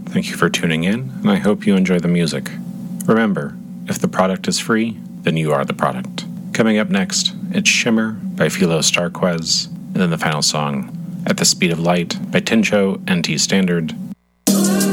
Thank you for tuning in, and I hope you enjoy the music. Remember, if the product is free, then you are the product. Coming up next, it's Shimmer by Philo Starquez, and then the final song, At the Speed of Light by Tincho and T Standard,